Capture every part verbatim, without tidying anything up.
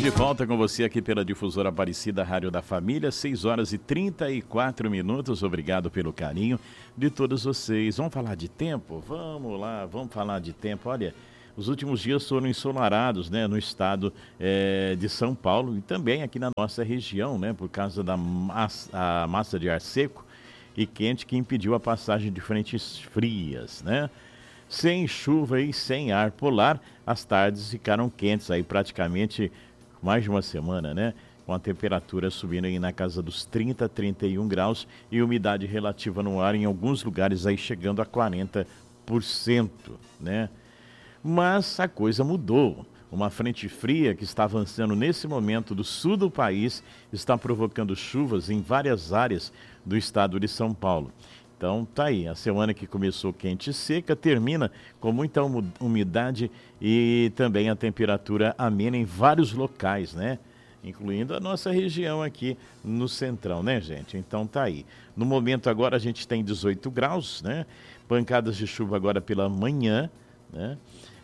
de volta com você aqui pela Difusora Aparecida, Rádio da Família, seis horas e trinta e quatro minutos. Obrigado pelo carinho de todos vocês. Vamos falar de tempo? Vamos lá, vamos falar de tempo. Olha, os últimos dias foram ensolarados, né, no estado é, de São Paulo e também aqui na nossa região, né, por causa da massa, a massa de ar seco e quente que impediu a passagem de frentes frias, né? Sem chuva e sem ar polar, as tardes ficaram quentes aí praticamente mais de uma semana, né? Com a temperatura subindo aí na casa dos trinta, trinta e um graus e umidade relativa no ar em alguns lugares aí chegando a quarenta por cento, né? Mas a coisa mudou. Uma frente fria que está avançando nesse momento do sul do país está provocando chuvas em várias áreas do estado de São Paulo. Então tá aí, a semana que começou quente e seca termina com muita umidade e também a temperatura amena em vários locais, né? Incluindo a nossa região aqui no centrão, né, gente? Então tá aí. No momento agora a gente tem dezoito graus, né? Pancadas de chuva agora pela manhã, né?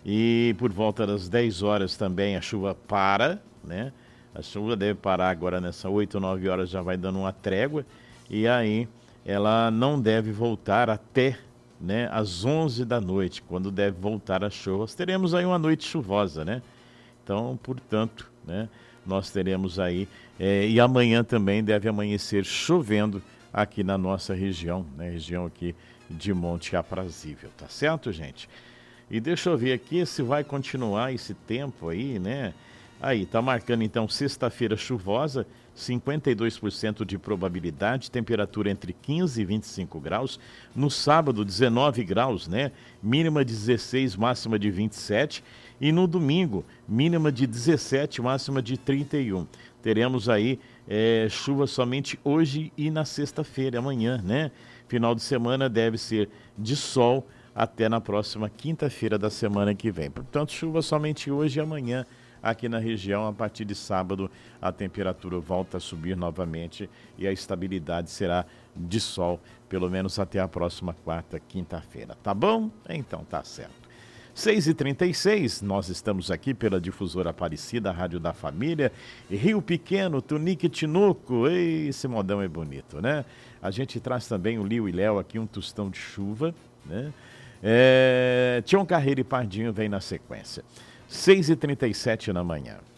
E por volta das dez horas também a chuva para, né? A chuva deve parar agora nessas oito, nove horas, já vai dando uma trégua e aí ela não deve voltar até, né, às onze da noite, quando deve voltar as chuvas. Teremos aí uma noite chuvosa, né? Então, portanto, né, nós teremos aí, é, e amanhã também deve amanhecer chovendo aqui na nossa região, né, região aqui de Monte Aprazível, tá certo, gente? E deixa eu ver aqui se vai continuar esse tempo aí, né? Aí, tá marcando então sexta-feira chuvosa, cinquenta e dois por cento de probabilidade, temperatura entre quinze e vinte e cinco graus. No sábado, dezenove graus, né? Mínima de dezesseis, máxima de vinte e sete. E no domingo, mínima de dezessete, máxima de trinta e um. Teremos aí é, chuva somente hoje e na sexta-feira, amanhã, né? Final de semana deve ser de sol até na próxima quinta-feira da semana que vem. Portanto, chuva somente hoje e amanhã. Aqui na região, a partir de sábado, a temperatura volta a subir novamente e a estabilidade será de sol, pelo menos até a próxima quarta, quinta-feira. Tá bom? Então tá certo. seis e trinta e seis, nós estamos aqui pela Difusora Aparecida, Rádio da Família, Rio Pequeno, Tunique, Tinuco. Ei, esse modão é bonito, né? A gente traz também o Liu e Léo aqui, um tostão de chuva, né? É... Tião Carreiro e Pardinho vem na sequência. seis e trinta e sete na manhã.